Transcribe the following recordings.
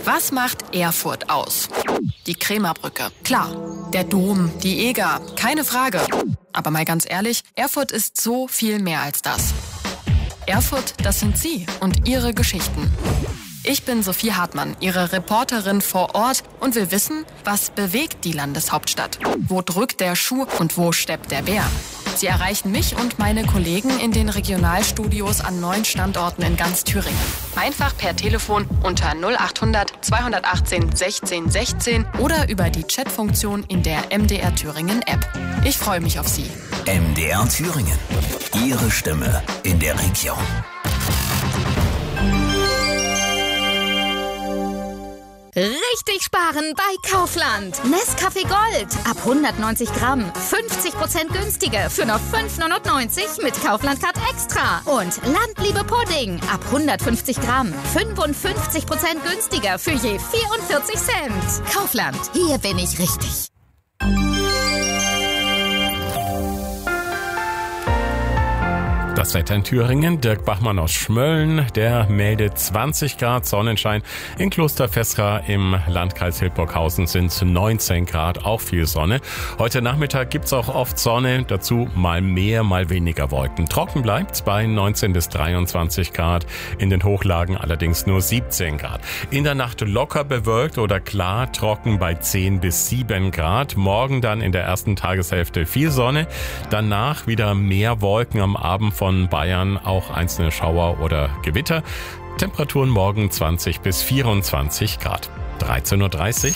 Was macht Erfurt aus? Die Krämerbrücke. Klar. Der Dom, die Eger. Keine Frage. Aber mal ganz ehrlich, Erfurt ist so viel mehr als das. Erfurt, das sind Sie und Ihre Geschichten. Ich bin Sophie Hartmann, Ihre Reporterin vor Ort und will wissen, was bewegt die Landeshauptstadt? Wo drückt der Schuh und wo steppt der Bär? Sie erreichen mich und meine Kollegen in den Regionalstudios an 9 Standorten in ganz Thüringen. Einfach per Telefon unter 0800 218 16 16 oder über die Chatfunktion in der MDR Thüringen App. Ich freue mich auf Sie. MDR Thüringen. Ihre Stimme in der Region. Richtig sparen bei Kaufland. Nescafé Gold ab 190 Gramm. 50% günstiger für nur 5,99 mit Kaufland-Card Extra. Und Landliebe Pudding ab 150 Gramm. 55% günstiger für je 44 Cent. Kaufland, hier bin ich richtig. Das Wetter in Thüringen, Dirk Bachmann aus Schmölln, der meldet 20 Grad Sonnenschein. In Klosterfestra im Landkreis Hildburghausen sind 19 Grad, auch viel Sonne. Heute Nachmittag gibt's auch oft Sonne, dazu mal mehr, mal weniger Wolken. Trocken bleibt's bei 19 bis 23 Grad, in den Hochlagen allerdings nur 17 Grad. In der Nacht locker bewölkt oder klar trocken bei 10 bis 7 Grad. Morgen dann in der ersten Tageshälfte viel Sonne, danach wieder mehr Wolken am Abend von Bayern, auch einzelne Schauer oder Gewitter. Temperaturen morgen 20 bis 24 Grad. 13:30 Uhr.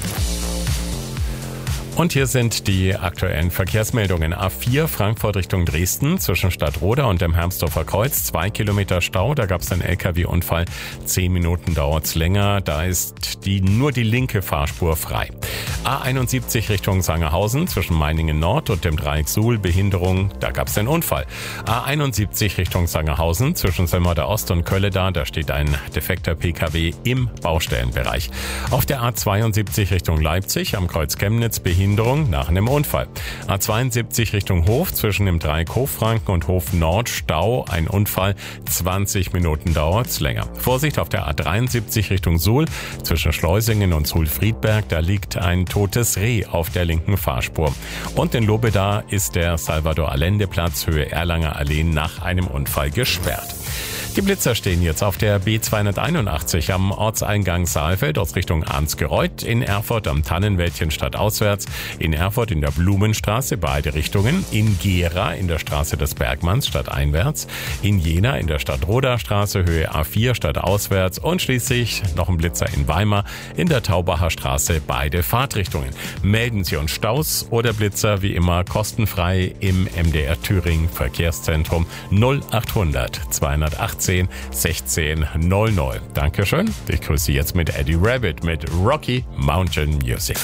Und hier sind die aktuellen Verkehrsmeldungen. A4 Frankfurt Richtung Dresden zwischen Stadtroda und dem Hermsdorfer Kreuz. 2 Kilometer Stau, da gab es einen LKW-Unfall. 10 Minuten dauert's länger. Da ist nur die linke Fahrspur frei. A71 Richtung Sangerhausen zwischen Meiningen Nord und dem Dreieck Suhl. Behinderung, da gab es einen Unfall. A71 Richtung Sangerhausen zwischen Sölmerda Ost und Kölleda. Da steht ein defekter PKW im Baustellenbereich. Auf der A72 Richtung Leipzig am Kreuz Chemnitz. Behinderung nach einem Unfall. A72 Richtung Hof zwischen dem Dreieck Hoffranken und Hof Nord Stau, ein Unfall, 20 Minuten dauert's länger. Vorsicht auf der A73 Richtung Suhl zwischen Schleusingen und Suhl-Friedberg, da liegt ein totes Reh auf der linken Fahrspur. Und in Lobeda ist der Salvador-Allende-Platz Höhe Erlanger Allee nach einem Unfall gesperrt. Die Blitzer stehen jetzt auf der B281 am Ortseingang Saalfeld aus Richtung Arnsgereuth, in Erfurt am Tannenwäldchen stadtauswärts, in Erfurt in der Blumenstraße beide Richtungen, in Gera in der Straße des Bergmanns stadteinwärts, in Jena in der Stadtroda-Straße Höhe A4 stadtauswärts und schließlich noch ein Blitzer in Weimar in der Taubacher Straße beide Fahrtrichtungen. Melden Sie uns Staus oder Blitzer wie immer kostenfrei im MDR Thüringen Verkehrszentrum 0800 218 16 00. Dankeschön. Ich grüße jetzt mit Eddie Rabbit mit Rocky Mountain Music.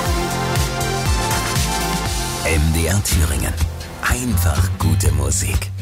MDR Thüringen. Einfach gute Musik.